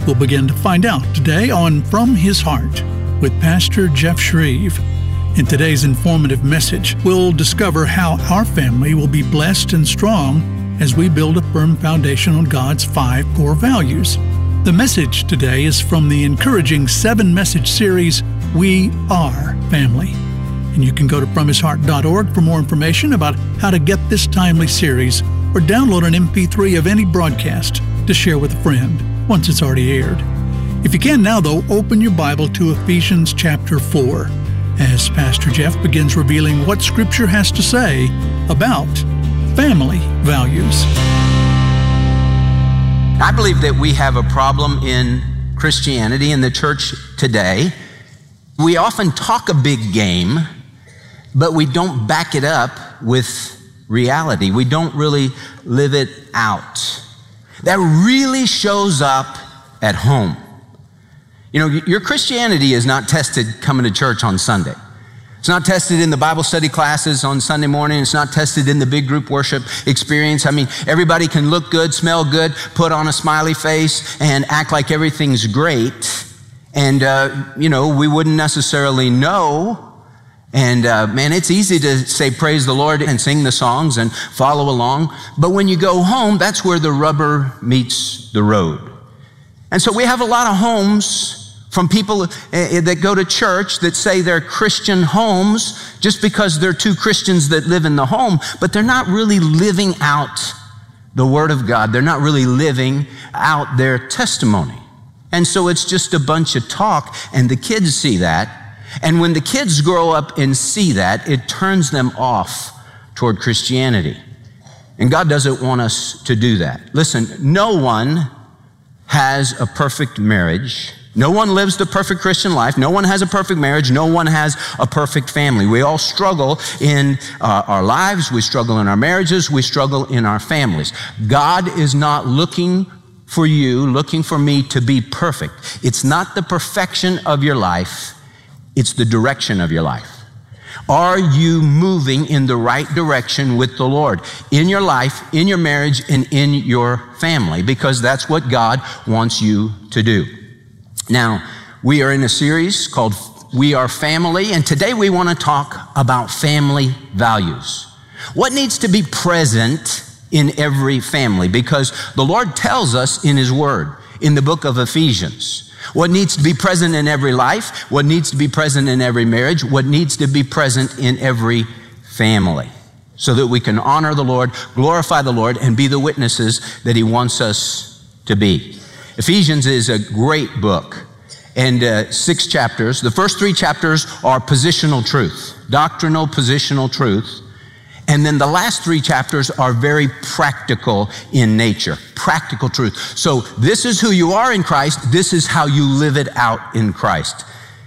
We'll begin to find out today on From His Heart with Pastor Jeff Shreve. In today's informative message, we'll discover how our family will be blessed and strong as we build a firm foundation on God's 5 core values. The message today is from the encouraging 7-message series, We Are Family. And you can go to FromHisHeart.org for more information about how to get this timely series or download an MP3 of any broadcast to share with a friend once it's already aired. If you can now, though, open your Bible to Ephesians chapter 4 as Pastor Jeff begins revealing what Scripture has to say about family values. I believe that we have a problem in Christianity, in the church today. We often talk a big game, but we don't back it up with reality. We don't really live it out. That really shows up at home. You know, your Christianity is not tested coming to church on Sunday. It's not tested in the Bible study classes on Sunday morning. It's not tested in the big group worship experience. I mean, everybody can look good, smell good, put on a smiley face, and act like everything's great. And, we wouldn't necessarily know. And, it's easy to say praise the Lord and sing the songs and follow along. But when you go home, that's where the rubber meets the road. And so we have a lot of homes from people that go to church that say they're Christian homes just because they're 2 Christians that live in the home, but they're not really living out the Word of God. They're not really living out their testimony. And so it's just a bunch of talk, and the kids see that. And when the kids grow up and see that, it turns them off toward Christianity. And God doesn't want us to do that. Listen, no one has a perfect marriage. No one lives the perfect Christian life. No one has a perfect marriage. No one has a perfect family. We all struggle in our lives. We struggle in our marriages. We struggle in our families. God is not looking for you, looking for me to be perfect. It's not the perfection of your life. It's the direction of your life. Are you moving in the right direction with the Lord in your life, in your marriage, and in your family? Because that's what God wants you to do. Now, we are in a series called We Are Family, and today we want to talk about family values. What needs to be present in every family? Because the Lord tells us in His Word, in the book of Ephesians, what needs to be present in every life, what needs to be present in every marriage, what needs to be present in every family, so that we can honor the Lord, glorify the Lord, and be the witnesses that He wants us to be. Ephesians is a great book, and 6 chapters. The first 3 chapters are positional truth, doctrinal positional truth. And then the last 3 chapters are very practical in nature, practical truth. So this is who you are in Christ. This is how you live it out in Christ.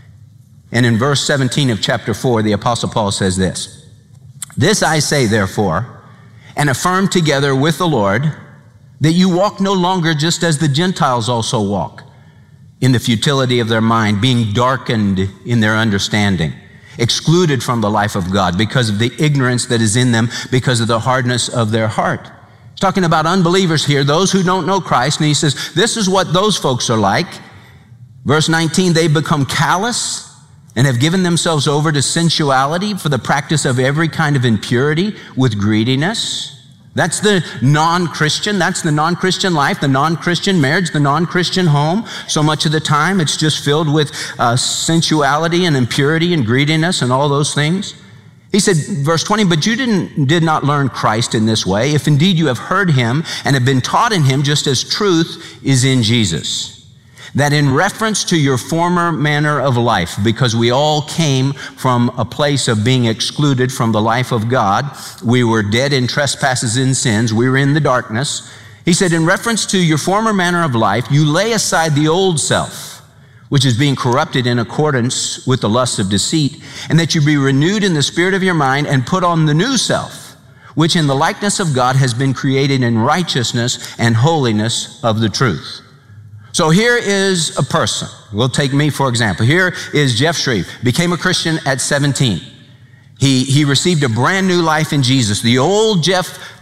And in verse 17 of chapter 4, the Apostle Paul says this: "This I say, therefore, and affirm together with the Lord, that you walk no longer just as the Gentiles also walk, in the futility of their mind, being darkened in their understanding, excluded from the life of God because of the ignorance that is in them, because of the hardness of their heart." He's talking about unbelievers here, those who don't know Christ, and he says, this is what those folks are like. Verse 19, "They become callous and have given themselves over to sensuality for the practice of every kind of impurity with greediness." That's the non-Christian. That's the non-Christian life, the non-Christian marriage, the non-Christian home. So much of the time, it's just filled with sensuality and impurity and greediness and all those things. He said, verse 20, "But you did not learn Christ in this way, if indeed you have heard Him and have been taught in Him, just as truth is in Jesus. That in reference to your former manner of life," because we all came from a place of being excluded from the life of God. We were dead in trespasses and sins. We were in the darkness. He said, "In reference to your former manner of life, you lay aside the old self, which is being corrupted in accordance with the lust of deceit, and that you be renewed in the spirit of your mind and put on the new self, which in the likeness of God has been created in righteousness and holiness of the truth." So here is a person. We'll take me, for example. Here is Jeff Shreve, became a Christian at 17. He received a brand new life in Jesus. The old Jeff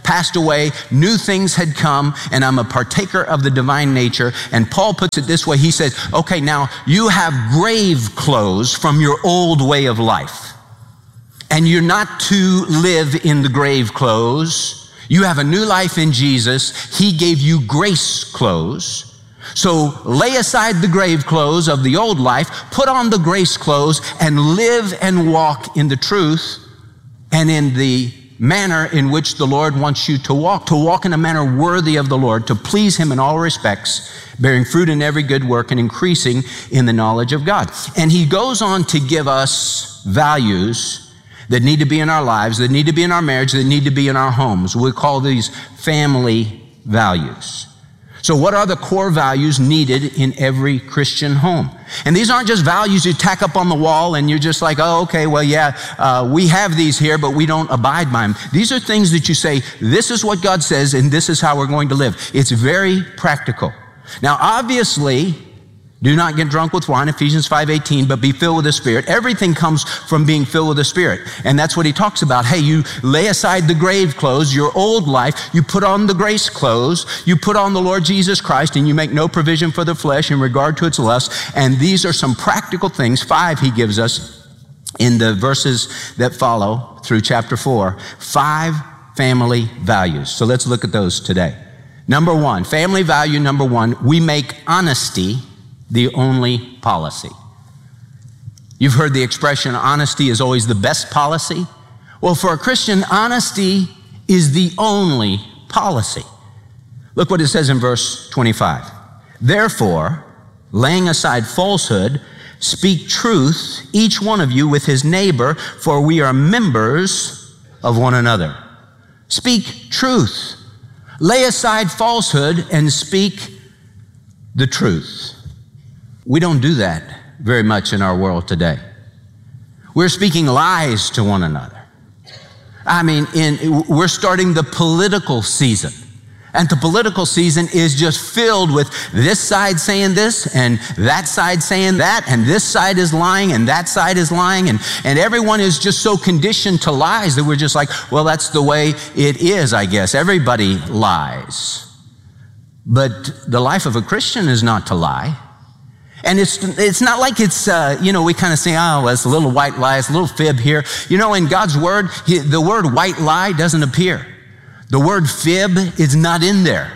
passed away, new things had come, and I'm a partaker of the divine nature. And Paul puts it this way. He says, okay, now you have grave clothes from your old way of life. And you're not to live in the grave clothes. You have a new life in Jesus. He gave you grace clothes. So lay aside the grave clothes of the old life, put on the grace clothes, and live and walk in the truth and in the manner in which the Lord wants you to walk in a manner worthy of the Lord, to please Him in all respects, bearing fruit in every good work and increasing in the knowledge of God. And he goes on to give us values that need to be in our lives, that need to be in our marriage, that need to be in our homes. We call these family values. So what are the core values needed in every Christian home? And these aren't just values you tack up on the wall and you're just like, oh, okay, well, yeah, we have these here, but we don't abide by them. These are things that you say, this is what God says, and this is how we're going to live. It's very practical. Now, obviously, do not get drunk with wine, Ephesians 5:18, but be filled with the Spirit. Everything comes from being filled with the Spirit. And that's what he talks about. Hey, you lay aside the grave clothes, your old life. You put on the grace clothes. You put on the Lord Jesus Christ, and you make no provision for the flesh in regard to its lusts. And these are some practical things. 5 he gives us in the verses that follow through chapter 4. 5 family values. So let's look at those today. Number 1, family value number 1, we make honesty the only policy. You've heard the expression, honesty is always the best policy. Well, for a Christian, honesty is the only policy. Look what it says in verse 25. Therefore, laying aside falsehood, speak truth, each one of you with his neighbor, for we are members of one another. Speak truth. Lay aside falsehood and speak the truth. We don't do that very much in our world today. We're speaking lies to one another. I mean, we're starting the political season. And the political season is just filled with this side saying this and that side saying that, and this side is lying and that side is lying, and everyone is just so conditioned to lies that we're just like, well, that's the way it is, I guess. Everybody lies. But the life of a Christian is not to lie. And it's not like it's, we kind of say, oh, well, it's a little white lie, it's a little fib here. You know, in God's word, the word white lie doesn't appear. The word fib is not in there.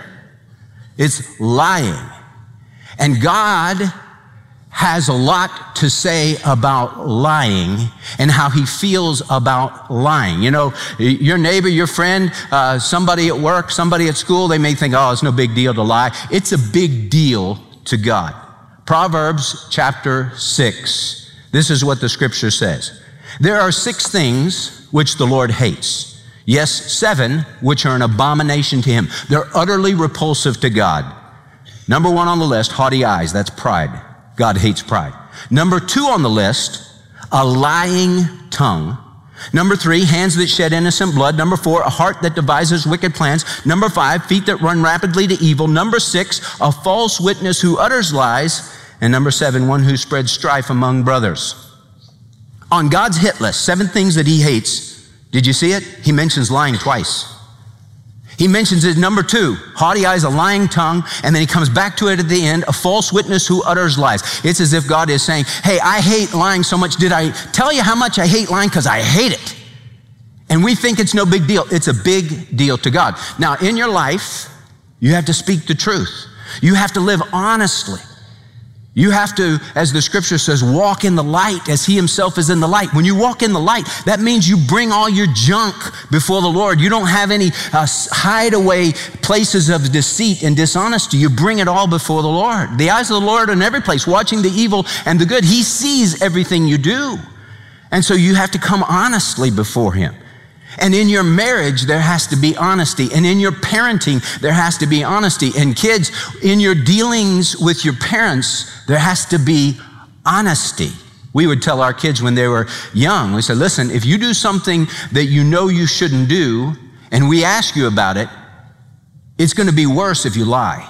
It's lying. And God has a lot to say about lying and how he feels about lying. You know, your neighbor, your friend, somebody at work, somebody at school, they may think, oh, it's no big deal to lie. It's a big deal to God. Proverbs chapter 6. This is what the scripture says. There are 6 things which the Lord hates. Yes, 7 which are an abomination to him. They're utterly repulsive to God. Number 1 on the list, haughty eyes. That's pride. God hates pride. Number 2 on the list, a lying tongue. Number 3, hands that shed innocent blood. Number 4, a heart that devises wicked plans. Number 5, feet that run rapidly to evil. Number 6, a false witness who utters lies. And number 7, one who spreads strife among brothers. On God's hit list, 7 things that he hates. Did you see it? He mentions lying twice. He mentions it number 2, haughty eyes, a lying tongue, and then he comes back to it at the end, a false witness who utters lies. It's as if God is saying, hey, I hate lying so much. Did I tell you how much I hate lying? Because I hate it. And we think it's no big deal. It's a big deal to God. Now, in your life, you have to speak the truth. You have to live honestly. You have to, as the scripture says, walk in the light as he himself is in the light. When you walk in the light, that means you bring all your junk before the Lord. You don't have any hideaway places of deceit and dishonesty. You bring it all before the Lord. The eyes of the Lord are in every place, watching the evil and the good. He sees everything you do. And so you have to come honestly before him. And in your marriage, there has to be honesty. And in your parenting, there has to be honesty. And kids, in your dealings with your parents, there has to be honesty. We would tell our kids when they were young, we said, listen, if you do something that you know you shouldn't do, and we ask you about it, it's going to be worse if you lie.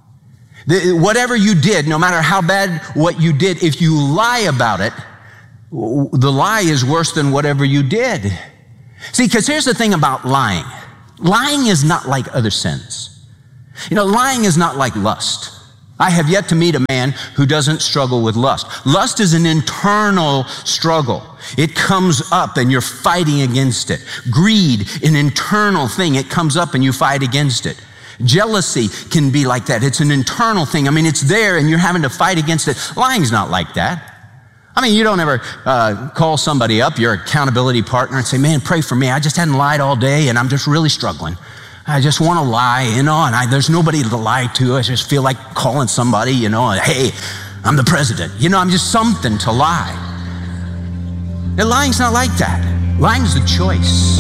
Whatever you did, no matter how bad what you did, if you lie about it, the lie is worse than whatever you did. See, because here's the thing about lying. Lying is not like other sins. Lying is not like lust. I have yet to meet a man who doesn't struggle with lust. Lust is an internal struggle. It comes up and you're fighting against it. Greed, an internal thing. It comes up and you fight against it. Jealousy can be like that. It's an internal thing. It's there and you're having to fight against it. Lying's not like that. You don't ever call somebody up, your accountability partner, and say, man, pray for me. I just hadn't lied all day and I'm just really struggling. I just want to lie, and there's nobody to lie to. I just feel like calling somebody, hey, I'm the president. I'm just something to lie. And lying's not like that. Lying's a choice.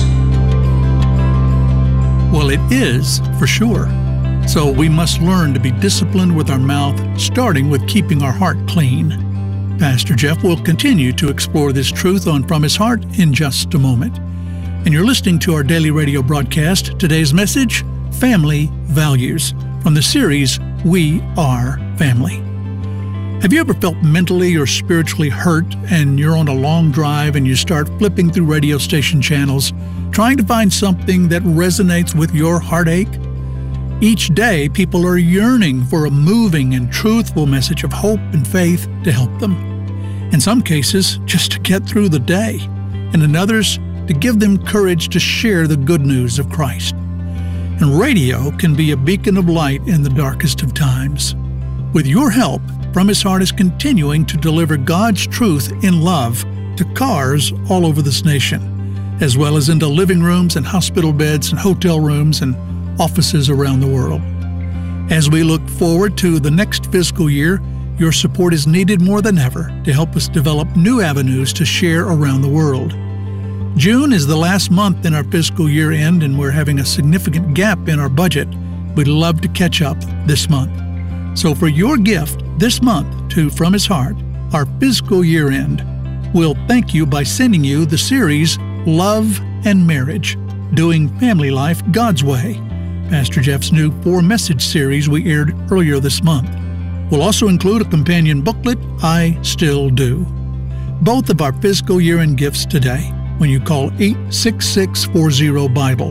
Well, it is, for sure. So we must learn to be disciplined with our mouth, starting with keeping our heart clean. Pastor Jeff will continue to explore this truth on From His Heart in just a moment. And you're listening to our daily radio broadcast. Today's message, Family Values, from the series, We Are Family. Have you ever felt mentally or spiritually hurt and you're on a long drive and you start flipping through radio station channels, trying to find something that resonates with your heartache? Each day, people are yearning for a moving and truthful message of hope and faith to help them. In some cases, just to get through the day, and in others, to give them courage to share the good news of Christ. And radio can be a beacon of light in the darkest of times. With your help, From His Heart is continuing to deliver God's truth in love to cars all over this nation, as well as into living rooms and hospital beds and hotel rooms and offices around the world. As we look forward to the next fiscal year, your support is needed more than ever to help us develop new avenues to share around the world. June is the last month in our fiscal year end, and we're having a significant gap in our budget. We'd love to catch up this month. So for your gift this month to From His Heart, our fiscal year end, we'll thank you by sending you the series Love and Marriage, Doing Family Life God's Way, Pastor Jeff's new 4-message series we aired earlier this month. We'll also include a companion booklet, I Still Do. Both of our fiscal year end gifts today when you call 866-40-BIBLE,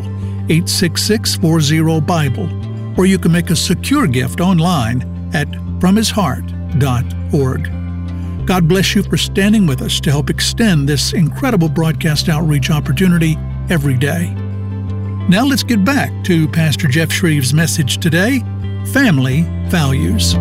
866-40-BIBLE, or you can make a secure gift online at FromHisHeart.org. God bless you for standing with us to help extend this incredible broadcast outreach opportunity every day. Now let's get back to Pastor Jeff Shreve's message today, Family Values.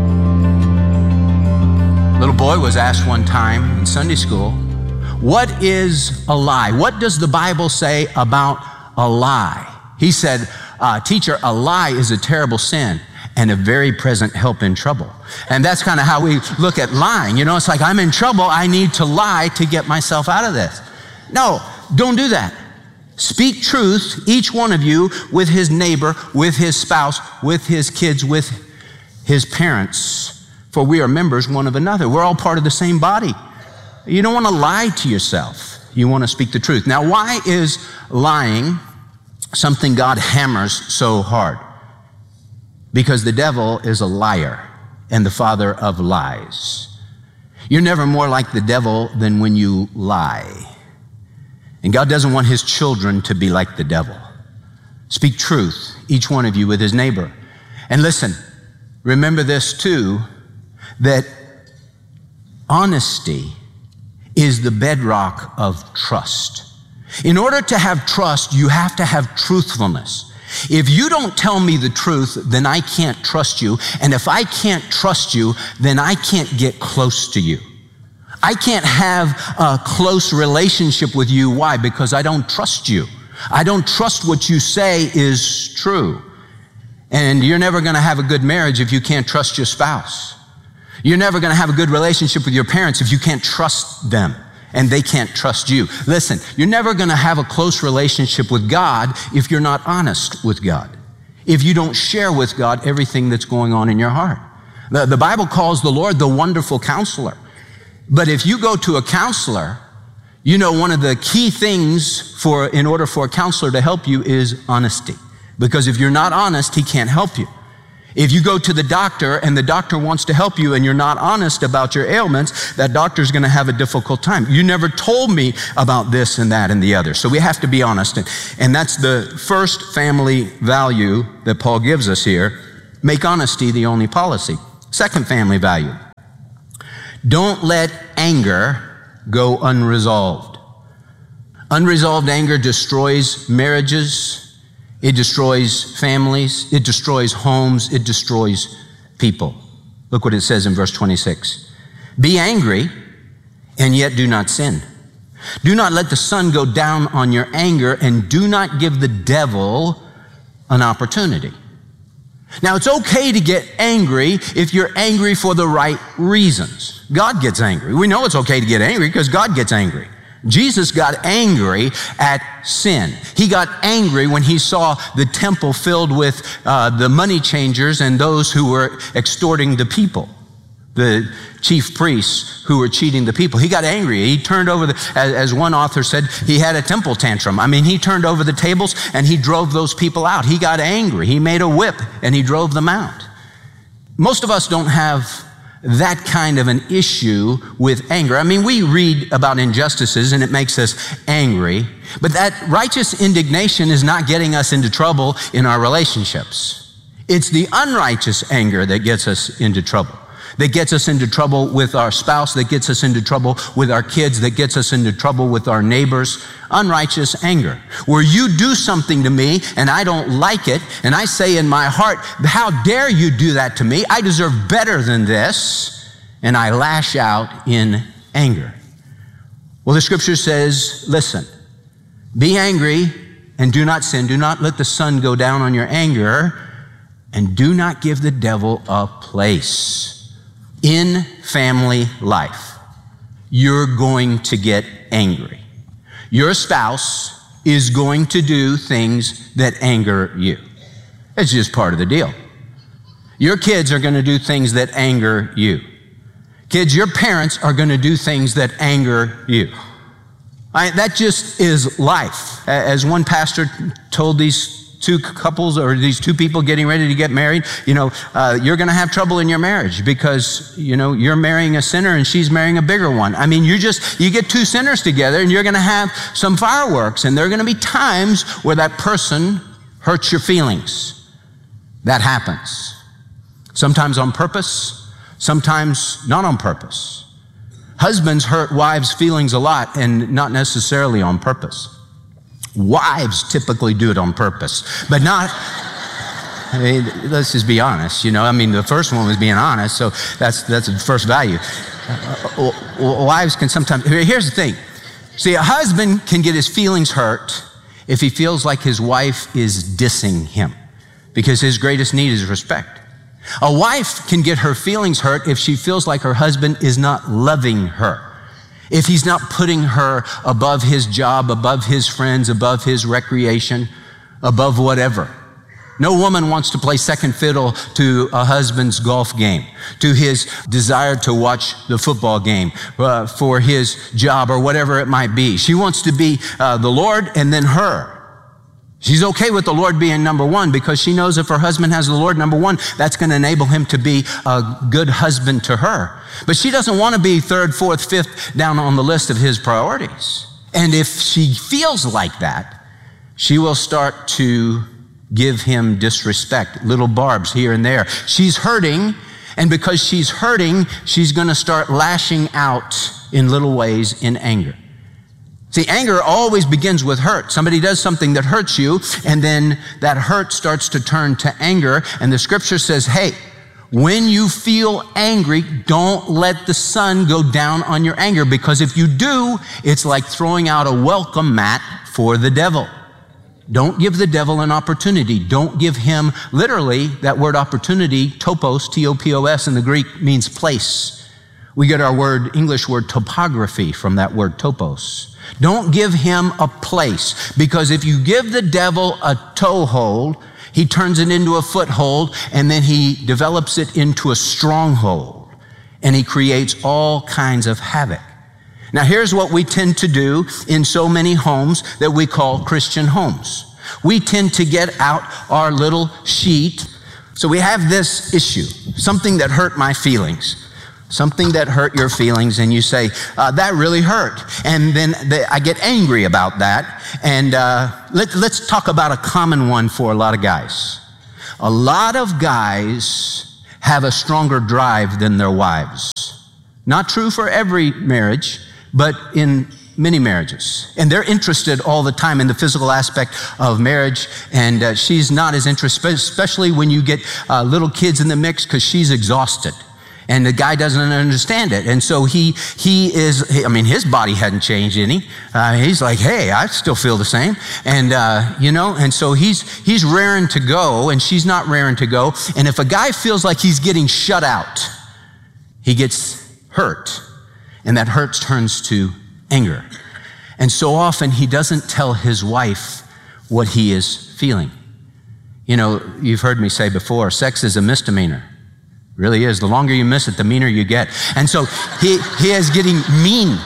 A little boy was asked one time in Sunday school, what is a lie? What does the Bible say about a lie? He said, teacher, a lie is a terrible sin and a very present help in trouble. And that's kind of how we look at lying. It's like, I'm in trouble. I need to lie to get myself out of this. No, don't do that. Speak truth, each one of you, with his neighbor, with his spouse, with his kids, with his parents. For we are members one of another. We're all part of the same body. You don't want to lie to yourself. You want to speak the truth. Now, why is lying something God hammers so hard? Because the devil is a liar and the father of lies. You're never more like the devil than when you lie. And God doesn't want his children to be like the devil. Speak truth, each one of you, with his neighbor. And listen, remember this too, that honesty is the bedrock of trust. In order to have trust, you have to have truthfulness. If you don't tell me the truth, then I can't trust you. And if I can't trust you, then I can't get close to you. I can't have a close relationship with you. Why? Because I don't trust you. I don't trust what you say is true. And you're never going to have a good marriage if you can't trust your spouse. You're never going to have a good relationship with your parents if you can't trust them and they can't trust you. Listen, you're never going to have a close relationship with God if you're not honest with God, if you don't share with God everything that's going on in your heart. The Bible calls the Lord the wonderful counselor. But if you go to a counselor, one of the key things in order for a counselor to help you is honesty. Because if you're not honest, he can't help you. If you go to the doctor and the doctor wants to help you and you're not honest about your ailments, that doctor's going to have a difficult time. You never told me about this and that and the other. So we have to be honest. And that's the first family value that Paul gives us here. Make honesty the only policy. Second family value. Don't let anger go unresolved. Unresolved anger destroys marriages. It destroys families, it destroys homes, it destroys people. Look what it says in verse 26. Be angry, and yet do not sin. Do not let the sun go down on your anger, and do not give the devil an opportunity. Now, it's okay to get angry if you're angry for the right reasons. God gets angry. We know it's okay to get angry because God gets angry. Jesus got angry at sin. He got angry when he saw the temple filled with the money changers and those who were extorting the people, the chief priests who were cheating the people. He got angry. He turned over, as one author said, he had a temple tantrum. I mean, he turned over the tables and he drove those people out. He got angry. He made a whip and he drove them out. Most of us don't have that kind of an issue with anger. I mean, we read about injustices and it makes us angry, but that righteous indignation is not getting us into trouble in our relationships. It's the unrighteous anger that gets us into trouble, that gets us into trouble with our spouse, that gets us into trouble with our kids, that gets us into trouble with our neighbors. Unrighteous anger, where you do something to me and I don't like it, and I say in my heart, how dare you do that to me? I deserve better than this, and I lash out in anger. Well, the scripture says, listen, be angry and do not sin. Do not let the sun go down on your anger, and do not give the devil a place. In family life, you're going to get angry. Your spouse is going to do things that anger you. It's just part of the deal. Your kids are going to do things that anger you. Kids, your parents are going to do things that anger you. That just is life. As one pastor told these two couples or these two people getting ready to get married, you're going to have trouble in your marriage because, you're marrying a sinner and she's marrying a bigger one. I mean, you get two sinners together and you're going to have some fireworks, and there are going to be times where that person hurts your feelings. That happens. Sometimes on purpose, sometimes not on purpose. Husbands hurt wives' feelings a lot and not necessarily on purpose. Wives typically do it on purpose, but not, let's just be honest, the first one was being honest, so that's the first value. Wives can sometimes, here's the thing. See, a husband can get his feelings hurt if he feels like his wife is dissing him, because his greatest need is respect. A wife can get her feelings hurt if she feels like her husband is not loving her. If he's not putting her above his job, above his friends, above his recreation, above whatever. No woman wants to play second fiddle to a husband's golf game, to his desire to watch the football game, for his job or whatever it might be. She wants to be the Lord and then her. She's okay with the Lord being number one because she knows if her husband has the Lord number one, that's going to enable him to be a good husband to her. But she doesn't want to be third, fourth, fifth down on the list of his priorities. And if she feels like that, she will start to give him disrespect, little barbs here and there. She's hurting, and because she's hurting, she's going to start lashing out in little ways in anger. See, anger always begins with hurt. Somebody does something that hurts you, and then that hurt starts to turn to anger. And the scripture says, hey, when you feel angry, don't let the sun go down on your anger, because if you do, it's like throwing out a welcome mat for the devil. Don't give the devil an opportunity. Don't give him, literally, that word opportunity, topos, T-O-P-O-S in the Greek means place. We get our English word topography from that word topos. Don't give him a place, because if you give the devil a toehold, he turns it into a foothold, and then he develops it into a stronghold, and he creates all kinds of havoc. Now, here's what we tend to do in so many homes that we call Christian homes. We tend to get out our little sheet So we have this issue, something that hurt my feelings, something that hurt your feelings, and you say, that really hurt. And then I get angry about that. And let's talk about a common one for a lot of guys. A lot of guys have a stronger drive than their wives. Not true for every marriage, but in many marriages. And they're interested all the time in the physical aspect of marriage, and she's not as interested, especially when you get little kids in the mix, because she's exhausted. And the guy doesn't understand it. And so his body hadn't changed any. He's like, hey, I still feel the same. And, and so he's raring to go, and she's not raring to go. And if a guy feels like he's getting shut out, he gets hurt. And that hurt turns to anger. And so often he doesn't tell his wife what he is feeling. You know, you've heard me say before, sex is a misdemeanor. Really is. The longer you miss it, the meaner you get. And so he is getting mean.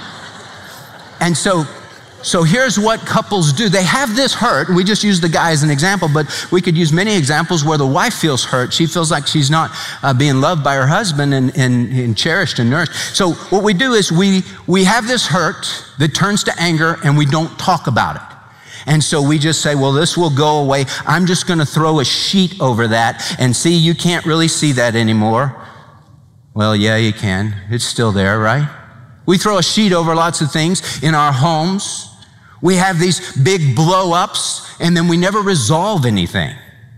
And so here's what couples do. They have this hurt. We just use the guy as an example, but we could use many examples where the wife feels hurt. She feels like she's not being loved by her husband and cherished and nourished. So what we do is we have this hurt that turns to anger, and we don't talk about it. And so we just say, well, this will go away. I'm just going to throw a sheet over that, and see, you can't really see that anymore. Well, yeah, you can. It's still there, right? We throw a sheet over lots of things in our homes. We have these big blow-ups, and then we never resolve anything.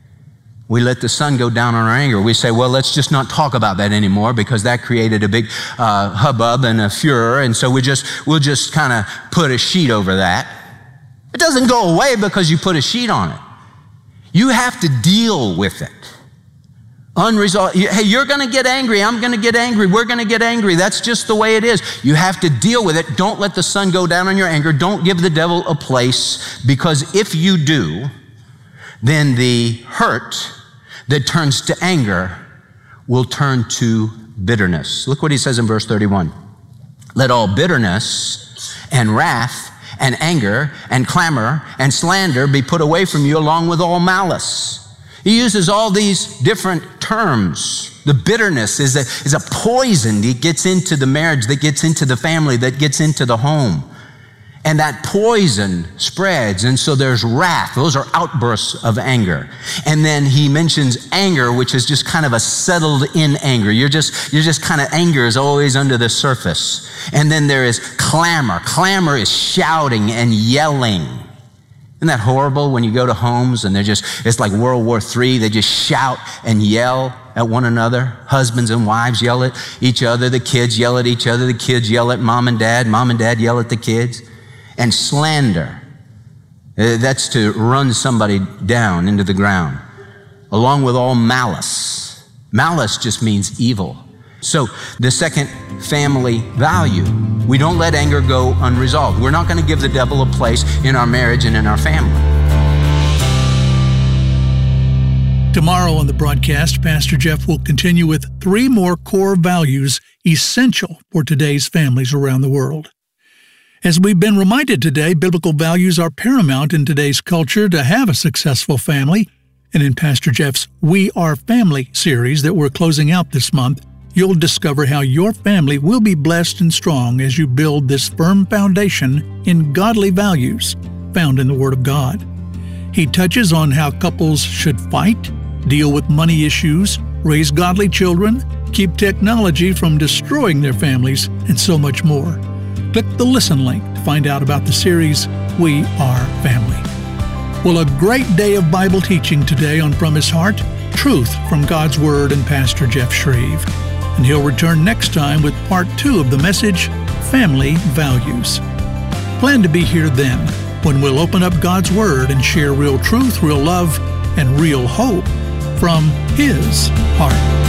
We let the sun go down on our anger. We say, well, let's just not talk about that anymore, because that created a big hubbub and a furor, and so we'll just kind of put a sheet over that. It doesn't go away because you put a sheet on it. You have to deal with it. Unresolved. Hey, you're going to get angry. I'm going to get angry. We're going to get angry. That's just the way it is. You have to deal with it. Don't let the sun go down on your anger. Don't give the devil a place, because if you do, then the hurt that turns to anger will turn to bitterness. Look what he says in verse 31. Let all bitterness and wrath and anger and clamor and slander be put away from you, along with all malice. He uses all these different terms. The bitterness is a poison that gets into the marriage, that gets into the family, that gets into the home. And that poison spreads, and so there's wrath. Those are outbursts of anger. And then he mentions anger, which is just kind of a settled in anger. You're just kind of, anger is always under the surface. And then there is clamor. Clamor is shouting and yelling. Isn't that horrible when you go to homes and it's like World War III. They just shout and yell at one another. Husbands and wives yell at each other. The kids yell at each other. The kids yell at mom and dad. Mom and dad yell at the kids. And slander, that's to run somebody down into the ground, along with all malice. Malice just means evil. So the second family value, we don't let anger go unresolved. We're not going to give the devil a place in our marriage and in our family. Tomorrow on the broadcast, Pastor Jeff will continue with 3 more core values essential for today's families around the world. As we've been reminded today, biblical values are paramount in today's culture to have a successful family. And in Pastor Jeff's We Are Family series that we're closing out this month, you'll discover how your family will be blessed and strong as you build this firm foundation in godly values found in the Word of God. He touches on how couples should fight, deal with money issues, raise godly children, keep technology from destroying their families, and so much more. Click the listen link to find out about the series, We Are Family. Well, a great day of Bible teaching today on From His Heart, truth from God's Word and Pastor Jeff Shreve. And he'll return next time with part 2 of the message, Family Values. Plan to be here then, when we'll open up God's Word and share real truth, real love, and real hope from His heart.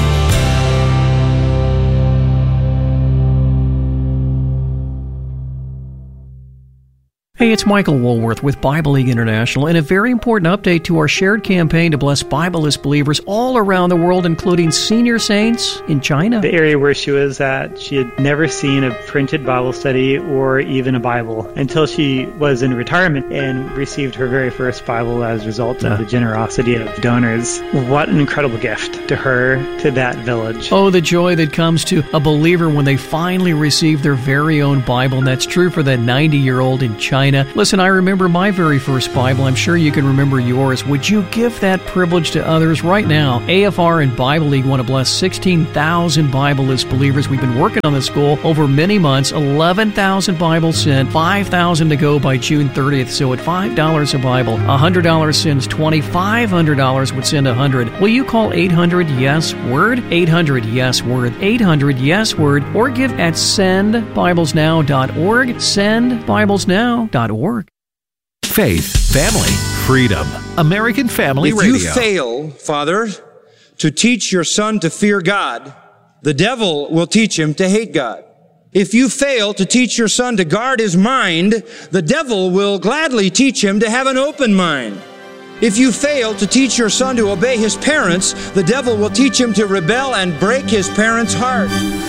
Hey, it's Michael Woolworth with Bible League International, and a very important update to our shared campaign to bless Bibleless believers all around the world, including senior saints in China. The area where she was at, she had never seen a printed Bible study or even a Bible until she was in retirement and received her very first Bible as a result of the generosity of donors. What an incredible gift to her, to that village. Oh, the joy that comes to a believer when they finally receive their very own Bible, and that's true for that 90-year-old in China. Listen, I remember my very first Bible. I'm sure you can remember yours. Would you give that privilege to others right now? AFR and Bible League want to bless 16,000 Bibleless believers. We've been working on this goal over many months. 11,000 Bibles sent, 5,000 to go by June 30th. So at $5 a Bible, $100 sends 20, $500 would send 100. Will you call 800-YES-WORD? 800-YES-WORD. 800-YES-WORD. Or give at sendbiblesnow.org. Sendbiblesnow.org. Faith, family, freedom. American Family Radio. If you fail, Father, to teach your son to fear God, the devil will teach him to hate God. If you fail to teach your son to guard his mind, the devil will gladly teach him to have an open mind. If you fail to teach your son to obey his parents, the devil will teach him to rebel and break his parents' heart.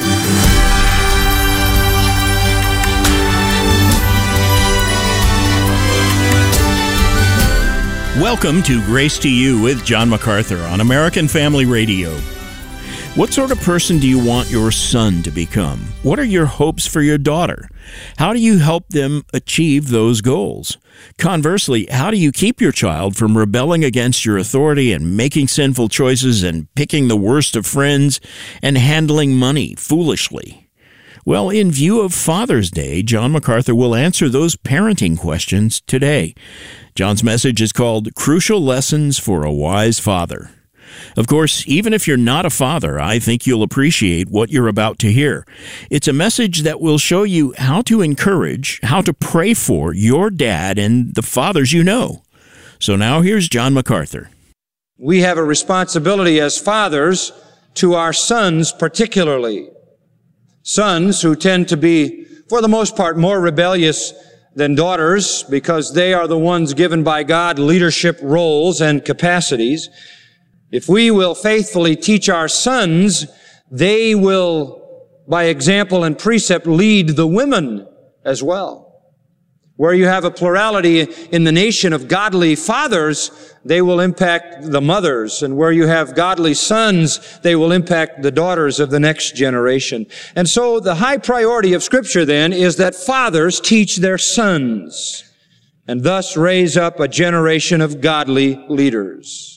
Welcome to Grace to You with John MacArthur on American Family Radio. What sort of person do you want your son to become? What are your hopes for your daughter? How do you help them achieve those goals? Conversely, how do you keep your child from rebelling against your authority and making sinful choices and picking the worst of friends and handling money foolishly? Well, in view of Father's Day, John MacArthur will answer those parenting questions today. John's message is called Crucial Lessons for a Wise Father. Of course, even if you're not a father, I think you'll appreciate what you're about to hear. It's a message that will show you how to encourage, how to pray for your dad and the fathers you know. So now here's John MacArthur. We have a responsibility as fathers to our sons particularly. Sons who tend to be, for the most part, more rebellious than daughters because they are the ones given by God leadership roles and capacities. If we will faithfully teach our sons, they will, by example and precept, lead the women as well. Where you have a plurality in the nation of godly fathers, they will impact the mothers. And where you have godly sons, they will impact the daughters of the next generation. And so the high priority of Scripture then is that fathers teach their sons and thus raise up a generation of godly leaders.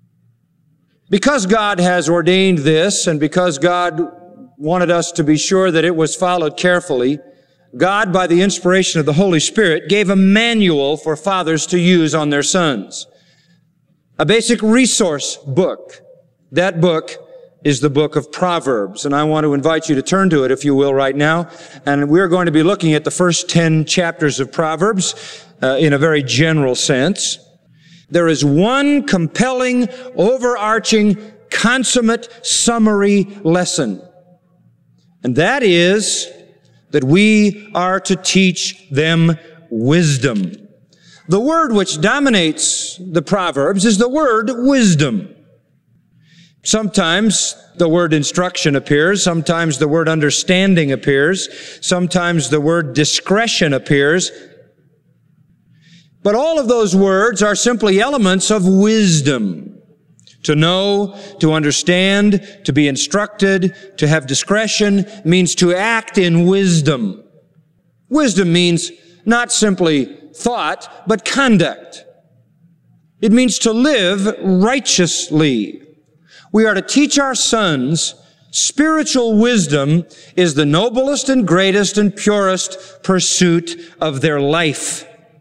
Because God has ordained this and because God wanted us to be sure that it was followed carefully, God, by the inspiration of the Holy Spirit, gave a manual for fathers to use on their sons. A basic resource book. That book is the book of Proverbs. And I want to invite you to turn to it, if you will, right now. And we're going to be looking at the first 10 chapters of Proverbs in a very general sense. There is one compelling, overarching, consummate summary lesson. And that is that we are to teach them wisdom. The word which dominates the Proverbs is the word wisdom. Sometimes the word instruction appears, sometimes the word understanding appears, sometimes the word discretion appears. But all of those words are simply elements of wisdom. To know, to understand, to be instructed, to have discretion means to act in wisdom. Wisdom means not simply thought, but conduct. It means to live righteously. We are to teach our sons spiritual wisdom is the noblest and greatest and purest pursuit of their life.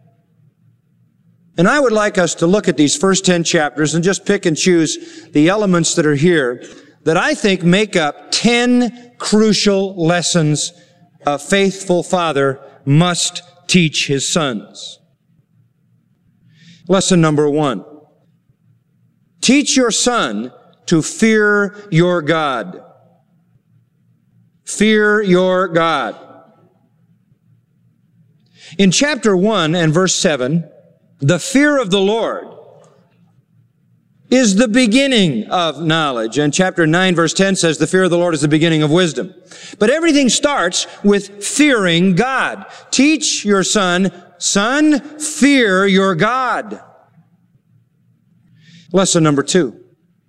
And I would like us to look at these first 10 chapters and just pick and choose the elements that are here that I think make up 10 crucial lessons a faithful father must teach his sons. Lesson number 1. Teach your son to fear your God. Fear your God. In chapter 1 and verse 7, the fear of the Lord is the beginning of knowledge. And chapter 9 verse 10 says the fear of the Lord is the beginning of wisdom. But everything starts with fearing God. Teach your son, fear your God. Lesson number 2.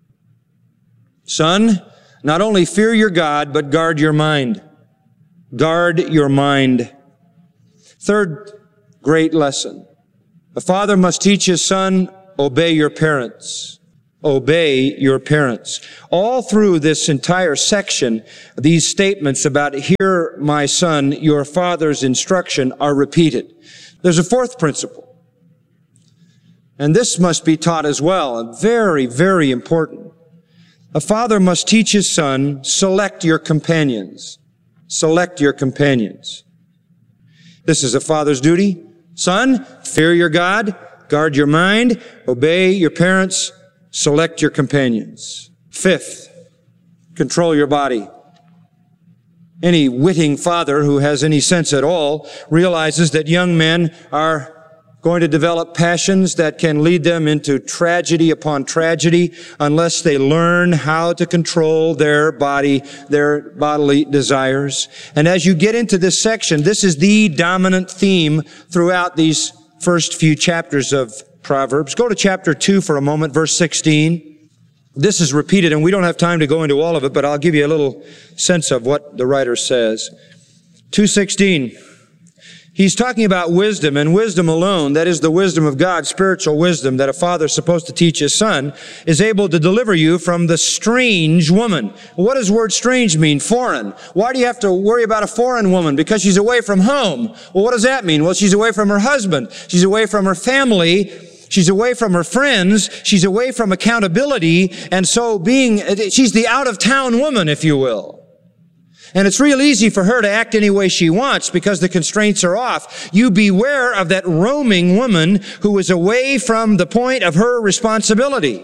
Son, not only fear your God, but guard your mind. Guard your mind. Third great lesson. A father must teach his son, obey your parents. Obey your parents. All through this entire section, these statements about hear my son, your father's instruction are repeated. There's a fourth principle. And this must be taught as well, and very, very important. A father must teach his son, select your companions. Select your companions. This is a father's duty. Son, fear your God, guard your mind, obey your parents, select your companions. Fifth, control your body. Any witting father who has any sense at all realizes that young men are going to develop passions that can lead them into tragedy upon tragedy unless they learn how to control their body, their bodily desires. And as you get into this section, this is the dominant theme throughout these first few chapters of Proverbs. Go to chapter 2 for a moment, verse 16. This is repeated, and we don't have time to go into all of it, but I'll give you a little sense of what the writer says. 2:16. He's talking about wisdom, and wisdom alone, that is the wisdom of God, spiritual wisdom that a father is supposed to teach his son, is able to deliver you from the strange woman. What does the word strange mean? Foreign. Why do you have to worry about a foreign woman? Because she's away from home. Well, what does that mean? Well, she's away from her husband. She's away from her family. She's away from her friends. She's away from accountability. And so she's the out-of-town woman, if you will. And it's real easy for her to act any way she wants because the constraints are off. You beware of that roaming woman who is away from the point of her responsibility.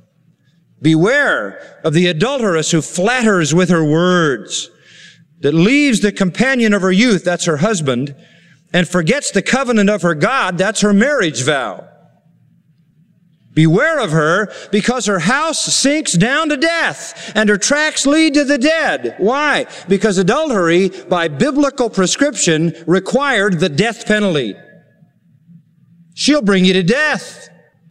Beware of the adulteress who flatters with her words, that leaves the companion of her youth, that's her husband, and forgets the covenant of her God, that's her marriage vow. Beware of her, because her house sinks down to death, and her tracks lead to the dead. Why? Because adultery, by biblical prescription, required the death penalty. She'll bring you to death.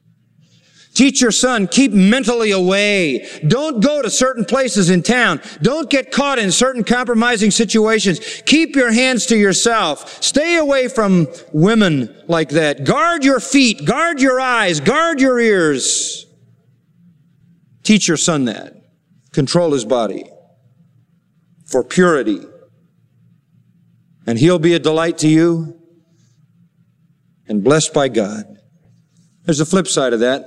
Teach your son, keep mentally away. Don't go to certain places in town. Don't get caught in certain compromising situations. Keep your hands to yourself. Stay away from women like that. Guard your feet, guard your eyes, guard your ears. Teach your son that. Control his body for purity. And he'll be a delight to you and blessed by God. There's a flip side of that.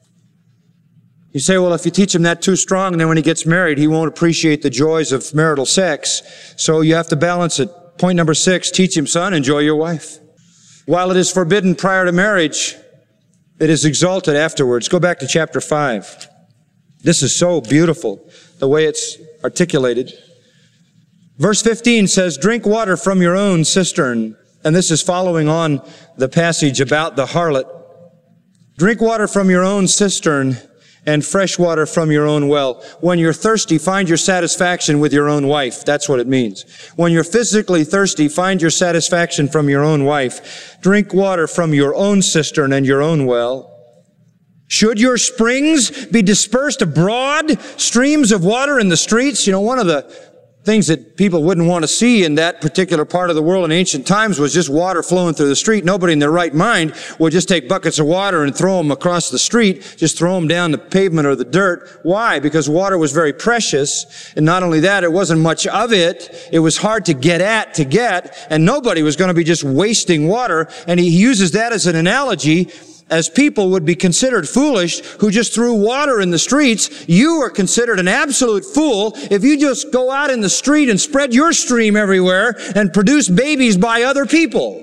You say, well, if you teach him that too strong, then when he gets married, he won't appreciate the joys of marital sex. So you have to balance it. Point number 6, teach him, son, enjoy your wife. While it is forbidden prior to marriage, it is exalted afterwards. Go back to chapter 5. This is so beautiful, the way it's articulated. Verse 15 says, drink water from your own cistern. And this is following on the passage about the harlot. Drink water from your own cistern and fresh water from your own well. When you're thirsty, find your satisfaction with your own wife. That's what it means. When you're physically thirsty, find your satisfaction from your own wife. Drink water from your own cistern and your own well. Should your springs be dispersed abroad, streams of water in the streets? You know, one of the things that people wouldn't want to see in that particular part of the world in ancient times was just water flowing through the street. Nobody in their right mind would just take buckets of water and throw them across the street, just throw them down the pavement or the dirt. Why? Because water was very precious. And not only that, it wasn't much of it. It was hard to get, and nobody was going to be just wasting water. And he uses that as an analogy. As people would be considered foolish who just threw water in the streets, you are considered an absolute fool if you just go out in the street and spread your stream everywhere and produce babies by other people.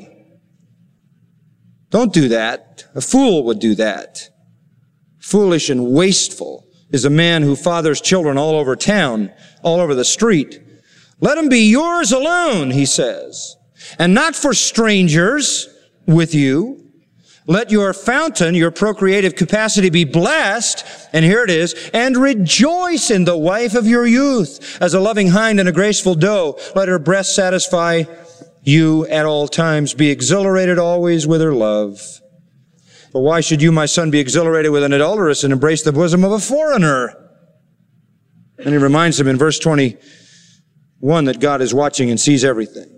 Don't do that. A fool would do that. Foolish and wasteful is a man who fathers children all over town, all over the street. Let them be yours alone, he says. and not for strangers with you. Let your fountain, your procreative capacity, be blessed, and here it is, and rejoice in the wife of your youth. As a loving hind and a graceful doe, let her breast satisfy you at all times. Be exhilarated always with her love. For why should you, my son, be exhilarated with an adulteress and embrace the bosom of a foreigner? And he reminds him in verse 21 that God is watching and sees everything.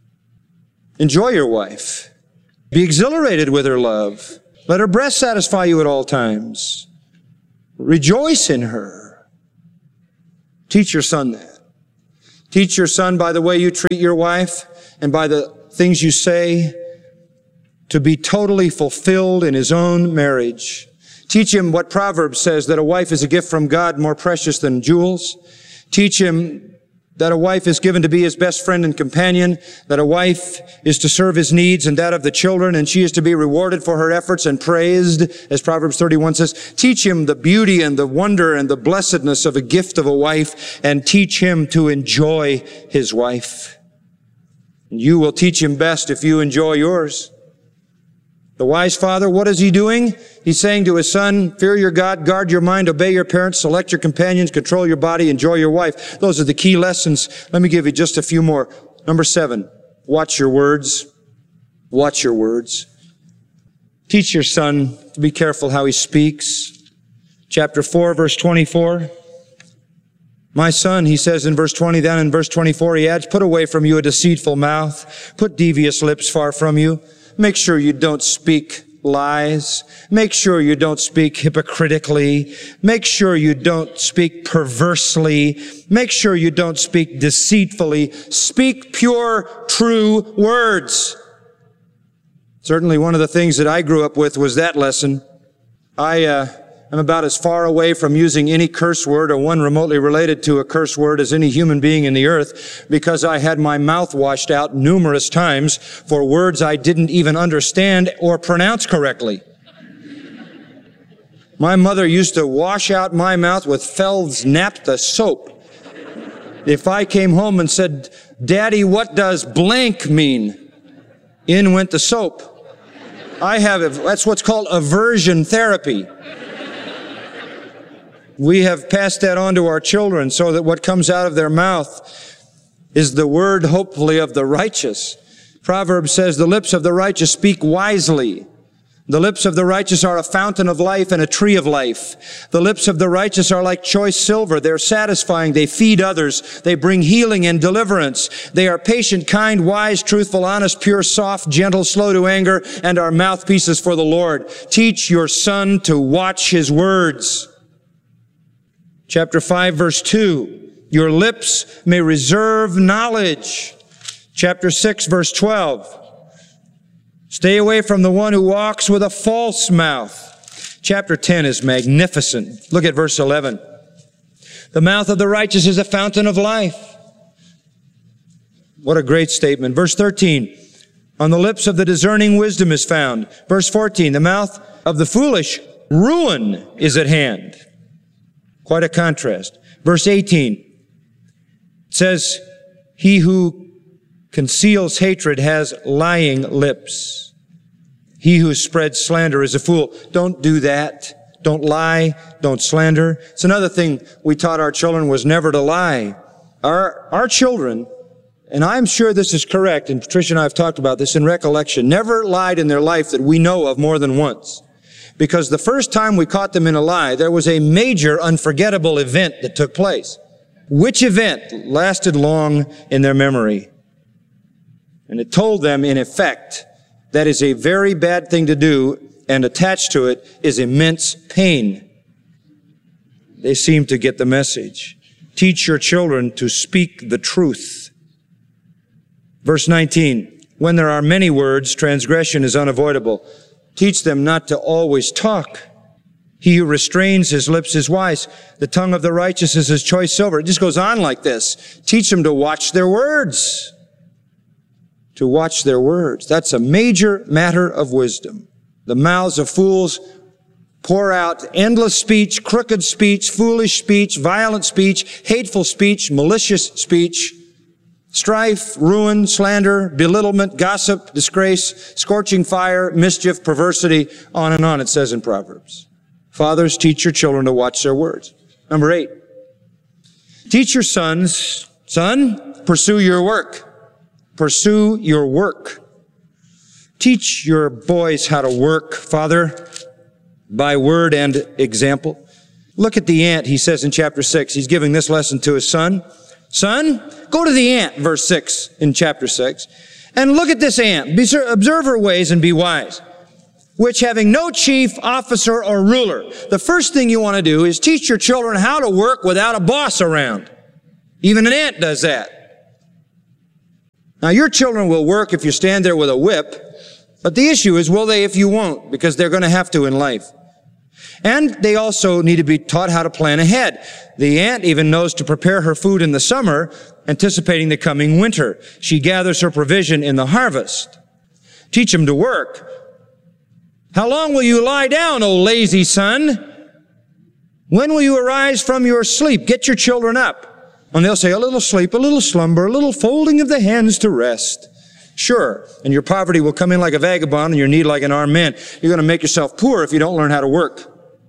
Enjoy your wife. Be exhilarated with her love. Let her breast satisfy you at all times. Rejoice in her. Teach your son that. Teach your son by the way you treat your wife and by the things you say to be totally fulfilled in his own marriage. Teach him what Proverbs says, that a wife is a gift from God more precious than jewels. Teach him that a wife is given to be his best friend and companion, that a wife is to serve his needs and that of the children, and she is to be rewarded for her efforts and praised, as Proverbs 31 says. Teach him the beauty and the wonder and the blessedness of a gift of a wife, and teach him to enjoy his wife. And you will teach him best if you enjoy yours. The wise father, what is he doing? He's saying to his son, fear your God, guard your mind, obey your parents, select your companions, control your body, enjoy your wife. Those are the key lessons. Let me give you just a few more. Number 7, watch your words. Watch your words. Teach your son to be careful how he speaks. Chapter 4, verse 24. My son, he says in verse 20, then in verse 24 he adds, put away from you a deceitful mouth, put devious lips far from you. Make sure you don't speak lies. Make sure you don't speak hypocritically. Make sure you don't speak perversely. Make sure you don't speak deceitfully. Speak pure, true words. Certainly one of the things that I grew up with was that lesson. I'm about as far away from using any curse word or one remotely related to a curse word as any human being in the earth, because I had my mouth washed out numerous times for words I didn't even understand or pronounce correctly. My mother used to wash out my mouth with Feld's Naphtha soap. If I came home and said, Daddy, what does blank mean? In went the soap. That's what's called aversion therapy. We have passed that on to our children so that what comes out of their mouth is the word, hopefully, of the righteous. Proverbs says, the lips of the righteous speak wisely. The lips of the righteous are a fountain of life and a tree of life. The lips of the righteous are like choice silver. They're satisfying. They feed others. They bring healing and deliverance. They are patient, kind, wise, truthful, honest, pure, soft, gentle, slow to anger, and are mouthpieces for the Lord. Teach your son to watch his words. Chapter 5, verse 2, your lips may reserve knowledge. Chapter 6, verse 12, stay away from the one who walks with a false mouth. Chapter 10 is magnificent. Look at verse 11. The mouth of the righteous is a fountain of life. What a great statement. Verse 13, on the lips of the discerning wisdom is found. Verse 14, the mouth of the foolish ruin is at hand. Quite a contrast. Verse 18 says, he who conceals hatred has lying lips. He who spreads slander is a fool. Don't do that. Don't lie. Don't slander. It's another thing we taught our children was never to lie. Our children, and I'm sure this is correct, and Patricia and I have talked about this in recollection, never lied in their life that we know of more than once. Because the first time we caught them in a lie, there was a major unforgettable event that took place. Which event lasted long in their memory? And it told them, in effect, that is a very bad thing to do, and attached to it is immense pain. They seem to get the message. Teach your children to speak the truth. Verse 19, when there are many words, transgression is unavoidable. Teach them not to always talk. He who restrains his lips is wise. The tongue of the righteous is as choice silver. It just goes on like this. Teach them to watch their words. To watch their words. That's a major matter of wisdom. The mouths of fools pour out endless speech, crooked speech, foolish speech, violent speech, hateful speech, malicious speech. strife, ruin, slander, belittlement, gossip, disgrace, scorching fire, mischief, perversity, on and on, it says in Proverbs. Fathers, teach your children to watch their words. Number 8, teach your sons, son, pursue your work. Pursue your work. Teach your boys how to work, Father, by word and example. Look at the ant, he says in chapter 6. He's giving this lesson to his son. Son, go to the ant, verse 6 in chapter 6, and look at this ant. Observe her ways and be wise, which having no chief, officer, or ruler. The first thing you want to do is teach your children how to work without a boss around. Even an ant does that. Now, your children will work if you stand there with a whip, but the issue is, will they if you won't? Because they're going to have to in life. And they also need to be taught how to plan ahead. The ant even knows to prepare her food in the summer, anticipating the coming winter. She gathers her provision in the harvest. Teach them to work. How long will you lie down, O lazy son? When will you arise from your sleep? Get your children up. And they'll say, a little sleep, a little slumber, a little folding of the hands to rest. Sure, and your poverty will come in like a vagabond and your need like an armed man. You're going to make yourself poor if you don't learn how to work.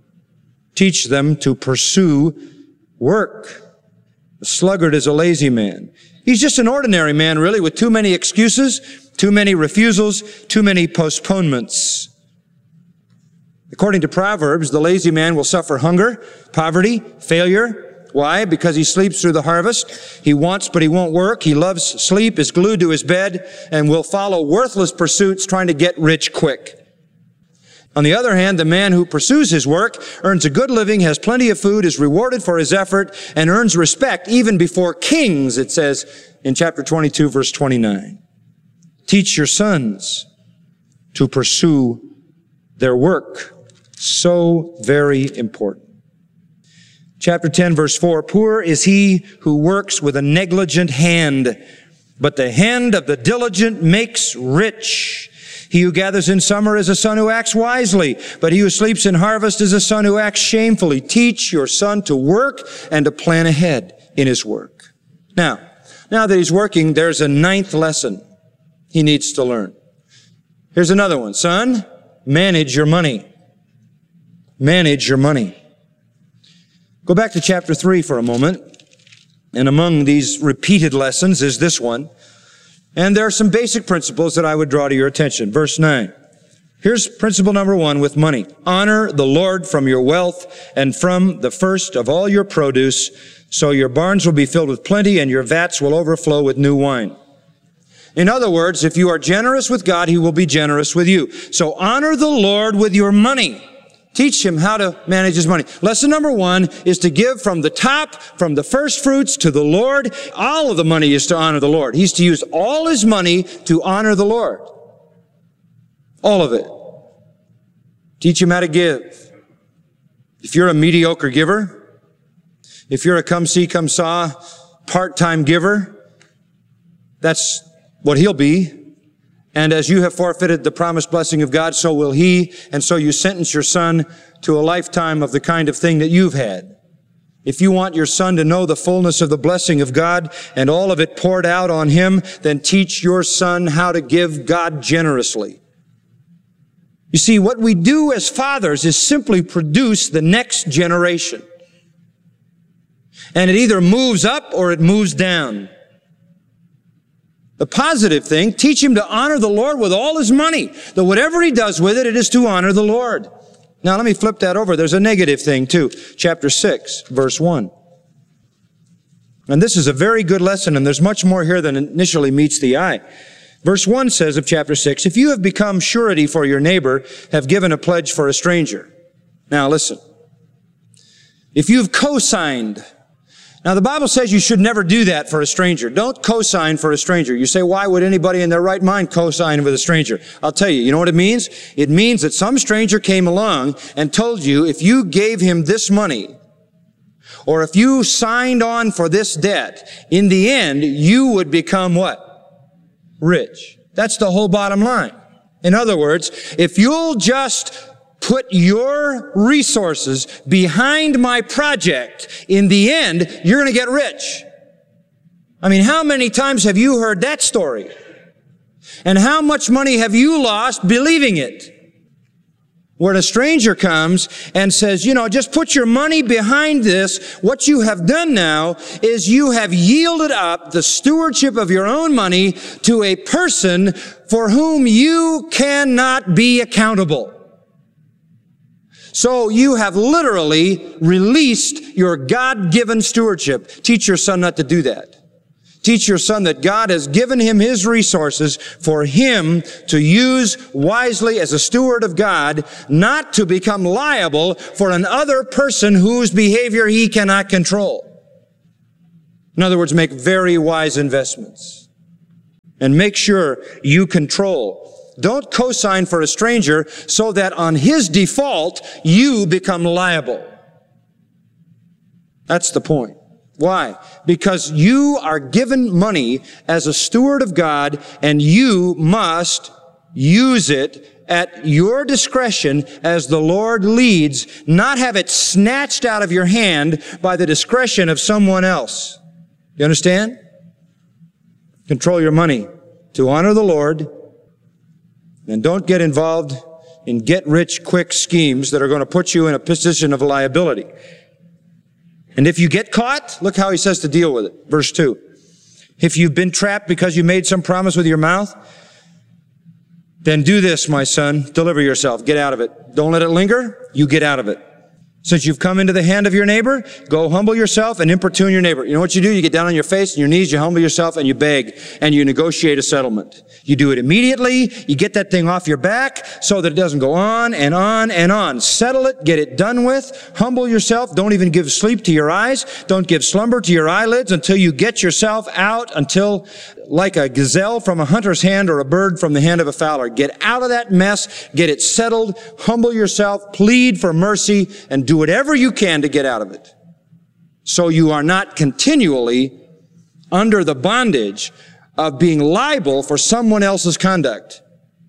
Teach them to pursue work. The sluggard is a lazy man. He's just an ordinary man, really, with too many excuses, too many refusals, too many postponements. According to Proverbs, the lazy man will suffer hunger, poverty, failure. Why? Because he sleeps through the harvest. He wants, but he won't work. He loves sleep, is glued to his bed, and will follow worthless pursuits trying to get rich quick. On the other hand, the man who pursues his work earns a good living, has plenty of food, is rewarded for his effort, and earns respect even before kings, it says in chapter 22, verse 29. Teach your sons to pursue their work. So very important. Chapter 10, verse 4, poor is he who works with a negligent hand, but the hand of the diligent makes rich. He who gathers in summer is a son who acts wisely, but he who sleeps in harvest is a son who acts shamefully. Teach your son to work and to plan ahead in his work. Now that he's working, there's a 9th lesson he needs to learn. Here's another one. Son, manage your money. Manage your money. Go back to chapter 3 for a moment. And among these repeated lessons is this one. And there are some basic principles that I would draw to your attention. Verse 9. Here's principle number 1 with money. Honor the Lord from your wealth and from the first of all your produce, so your barns will be filled with plenty and your vats will overflow with new wine. In other words, if you are generous with God, He will be generous with you. So honor the Lord with your money. Teach him how to manage his money. Lesson number 1 is to give from the top, from the first fruits to the Lord. All of the money is to honor the Lord. He's to use all his money to honor the Lord. All of it. Teach him how to give. If you're a mediocre giver, if you're a come see, come saw, part-time giver, that's what he'll be. And as you have forfeited the promised blessing of God, so will he. And so you sentence your son to a lifetime of the kind of thing that you've had. If you want your son to know the fullness of the blessing of God and all of it poured out on him, then teach your son how to give God generously. You see, what we do as fathers is simply produce the next generation. And it either moves up or it moves down. The positive thing, teach him to honor the Lord with all his money. That whatever he does with it, it is to honor the Lord. Now let me flip that over. There's a negative thing too. Chapter 6, verse 1. And this is a very good lesson, and there's much more here than initially meets the eye. Verse 1 says of chapter 6, if you have become surety for your neighbor, have given a pledge for a stranger. Now listen. If you've co-signed. Now, the Bible says you should never do that for a stranger. Don't co-sign for a stranger. You say, why would anybody in their right mind co-sign with a stranger? I'll tell you, you know what it means? It means that some stranger came along and told you if you gave him this money, or if you signed on for this debt, in the end, you would become what? Rich. That's the whole bottom line. In other words, if you'll just put your resources behind my project, in the end, you're going to get rich. I mean, how many times have you heard that story? And how much money have you lost believing it? Where a stranger comes and says, just put your money behind this. What you have done now is you have yielded up the stewardship of your own money to a person for whom you cannot be accountable. So you have literally released your God-given stewardship. Teach your son not to do that. Teach your son that God has given him his resources for him to use wisely as a steward of God, not to become liable for another person whose behavior he cannot control. In other words, make very wise investments. And make sure you control. Don't co-sign for a stranger so that on his default, you become liable. That's the point. Why? Because you are given money as a steward of God, and you must use it at your discretion as the Lord leads, not have it snatched out of your hand by the discretion of someone else. You understand? Control your money to honor the Lord, and don't get involved in get-rich-quick schemes that are going to put you in a position of liability. And if you get caught, look how he says to deal with it. Verse 2. If you've been trapped because you made some promise with your mouth, then do this, my son. Deliver yourself. Get out of it. Don't let it linger. You get out of it. Since you've come into the hand of your neighbor, go humble yourself and importune your neighbor. You know what you do? You get down on your face and your knees, you humble yourself and you beg and you negotiate a settlement. You do it immediately. You get that thing off your back so that it doesn't go on and on and on. Settle it. Get it done with. Humble yourself. Don't even give sleep to your eyes. Don't give slumber to your eyelids until you get yourself out, until like a gazelle from a hunter's hand or a bird from the hand of a fowler. Get out of that mess. Get it settled. Humble yourself. Plead for mercy and do whatever you can to get out of it. So you are not continually under the bondage of being liable for someone else's conduct.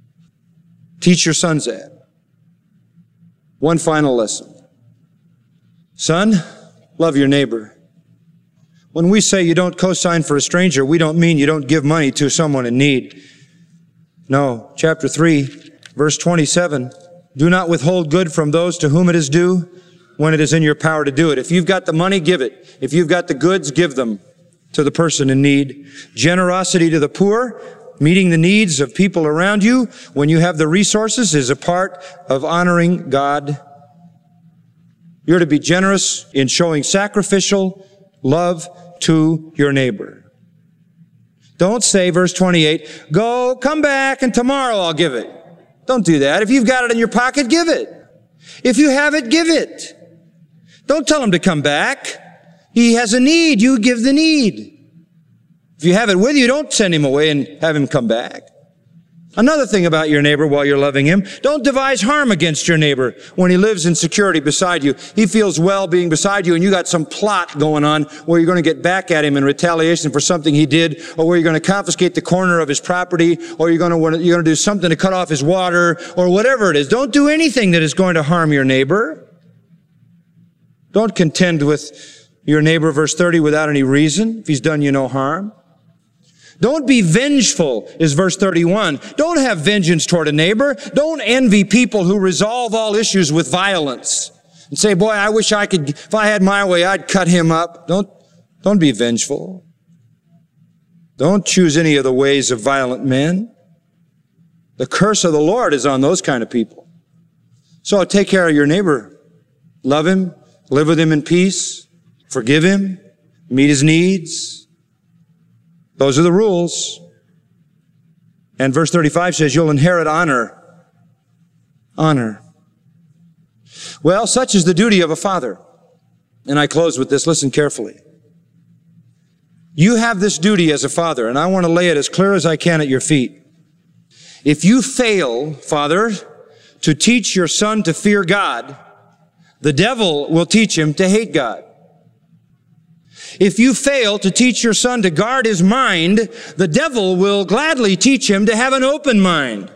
Teach your sons that. One final lesson. Son, love your neighbor. When we say you don't co-sign for a stranger, we don't mean you don't give money to someone in need. No. Chapter 3, verse 27. Do not withhold good from those to whom it is due when it is in your power to do it. If you've got the money, give it. If you've got the goods, give them to the person in need. Generosity to the poor, meeting the needs of people around you when you have the resources, is a part of honoring God. You're to be generous in showing sacrificial love to your neighbor. Don't say, verse 28, go, come back, and tomorrow I'll give it. Don't do that. If you've got it in your pocket, give it. If you have it, give it. Don't tell him to come back. He has a need. You give the need. If you have it with you, don't send him away and have him come back. Another thing about your neighbor while you're loving him, don't devise harm against your neighbor when he lives in security beside you. He feels well being beside you and you got some plot going on where you're going to get back at him in retaliation for something he did, or where you're going to confiscate the corner of his property, or you're going to do something to cut off his water, or whatever it is. Don't do anything that is going to harm your neighbor. Don't contend with your neighbor, verse 30, without any reason, if he's done you no harm. Don't be vengeful, is verse 31. Don't have vengeance toward a neighbor. Don't envy people who resolve all issues with violence and say, boy, I wish I could, if I had my way, I'd cut him up. Don't be vengeful. Don't choose any of the ways of violent men. The curse of the Lord is on those kind of people. So take care of your neighbor. Love him. Live with him in peace. Forgive him. Meet his needs. Those are the rules. And verse 35 says you'll inherit honor. Honor. Well, such is the duty of a father. And I close with this. Listen carefully. You have this duty as a father, and I want to lay it as clear as I can at your feet. If you fail, father, to teach your son to fear God, the devil will teach him to hate God. If you fail to teach your son to guard his mind, the devil will gladly teach him to have an open mind.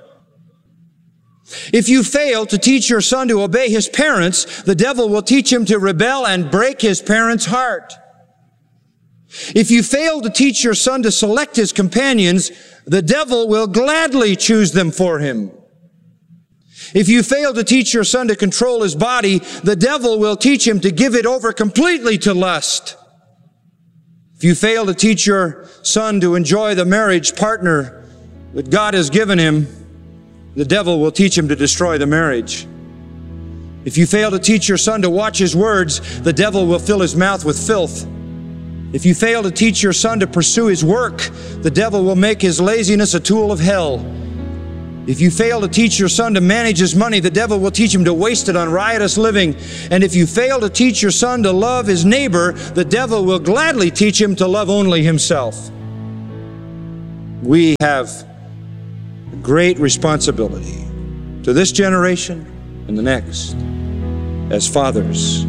If you fail to teach your son to obey his parents, the devil will teach him to rebel and break his parents' heart. If you fail to teach your son to select his companions, the devil will gladly choose them for him. If you fail to teach your son to control his body, the devil will teach him to give it over completely to lust. If you fail to teach your son to enjoy the marriage partner that God has given him, the devil will teach him to destroy the marriage. If you fail to teach your son to watch his words, the devil will fill his mouth with filth. If you fail to teach your son to pursue his work, the devil will make his laziness a tool of hell. If you fail to teach your son to manage his money, the devil will teach him to waste it on riotous living. And if you fail to teach your son to love his neighbor, the devil will gladly teach him to love only himself. We have a great responsibility to this generation and the next as fathers.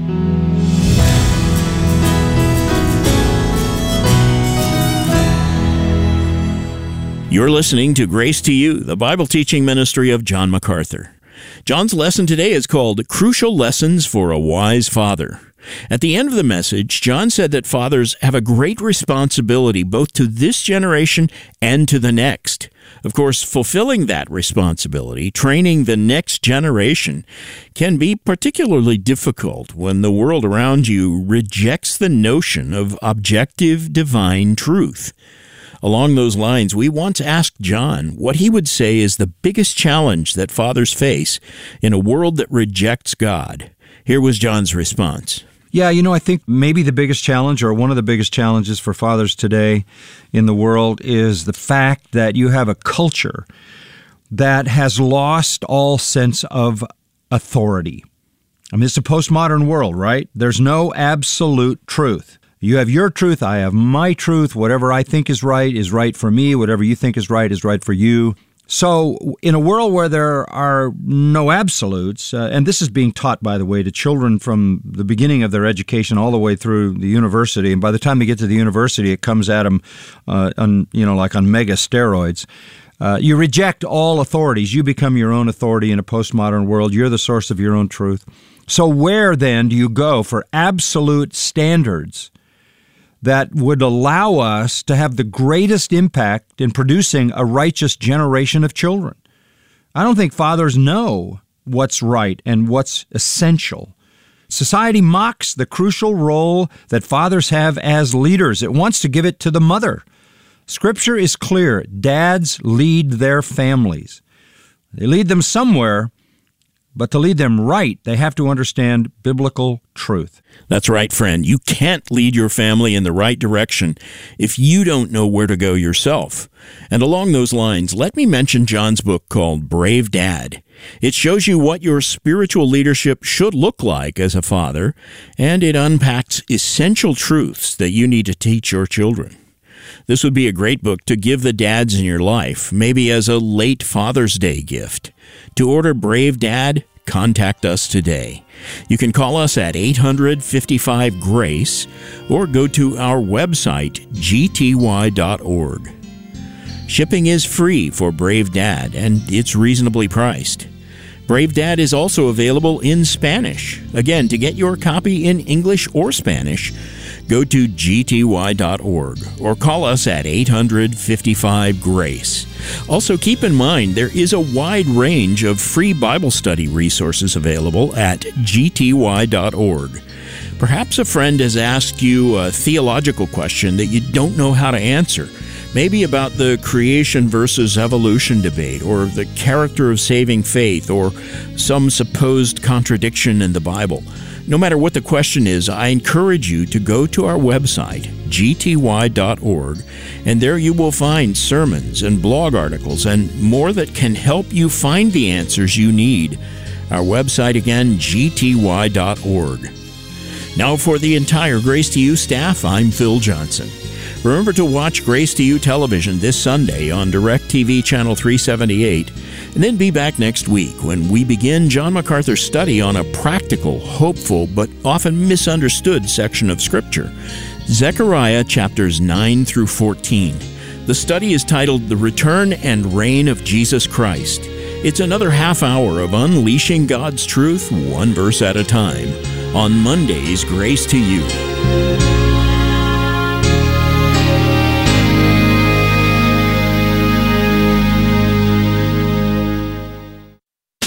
You're listening to Grace to You, the Bible teaching ministry of John MacArthur. John's lesson today is called Crucial Lessons for a Wise Father. At the end of the message, John said that fathers have a great responsibility both to this generation and to the next. Of course, fulfilling that responsibility, training the next generation, can be particularly difficult when the world around you rejects the notion of objective divine truth. Along those lines, we want to ask John what he would say is the biggest challenge that fathers face in a world that rejects God. Here was John's response. Yeah, I think maybe the biggest challenge, or one of the biggest challenges for fathers today in the world, is the fact that you have a culture that has lost all sense of authority. I mean, it's a postmodern world, right? There's no absolute truth. You have your truth, I have my truth. Whatever I think is right for me. Whatever you think is right for you. So in a world where there are no absolutes, and this is being taught, by the way, to children from the beginning of their education all the way through the university, and by the time they get to the university, it comes at them, like on mega steroids. You reject all authorities. You become your own authority in a postmodern world. You're the source of your own truth. So where then do you go for absolute standards that would allow us to have the greatest impact in producing a righteous generation of children? I don't think fathers know what's right and what's essential. Society mocks the crucial role that fathers have as leaders. It wants to give it to the mother. Scripture is clear. Dads lead their families. They lead them somewhere, but to lead them right, they have to understand biblical truth. That's right, friend. You can't lead your family in the right direction if you don't know where to go yourself. And along those lines, let me mention John's book called Brave Dad. It shows you what your spiritual leadership should look like as a father, and it unpacks essential truths that you need to teach your children. This would be a great book to give the dads in your life, maybe as a late Father's Day gift. To order Brave Dad, contact us today. You can call us at 855-GRACE or go to our website, gty.org. Shipping is free for Brave Dad, and it's reasonably priced. Brave Dad is also available in Spanish. Again, to get your copy in English or Spanish, go to gty.org or call us at 855-GRACE. Also, keep in mind there is a wide range of free Bible study resources available at gty.org. Perhaps a friend has asked you a theological question that you don't know how to answer. Maybe about the creation versus evolution debate, or the character of saving faith, or some supposed contradiction in the Bible. No matter what the question is, I encourage you to go to our website, gty.org, and there you will find sermons and blog articles and more that can help you find the answers you need. Our website again, gty.org. Now for the entire Grace to You staff, I'm Phil Johnson. Remember to watch Grace to You television this Sunday on DirecTV Channel 378, and then be back next week when we begin John MacArthur's study on a practical, hopeful, but often misunderstood section of Scripture, Zechariah chapters 9 through 14. The study is titled The Return and Reign of Jesus Christ. It's another half hour of unleashing God's truth, one verse at a time, on Monday's Grace to You.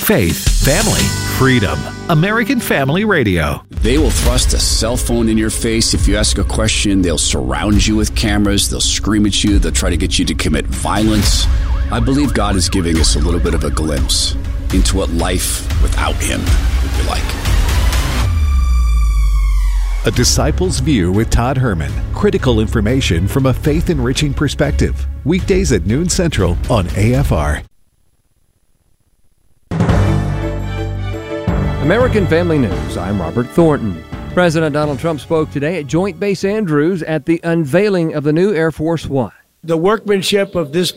Faith, family, freedom. American Family Radio. They will thrust a cell phone in your face if you ask a question. They'll surround you with cameras. They'll scream at you. They'll try to get you to commit violence. I believe God is giving us a little bit of a glimpse into what life without Him would be like. A Disciple's View with Todd Herman. Critical information from a faith-enriching perspective. Weekdays at noon Central on AFR. American Family News, I'm Robert Thornton. President Donald Trump spoke today at Joint Base Andrews at the unveiling of the new Air Force One. The workmanship of this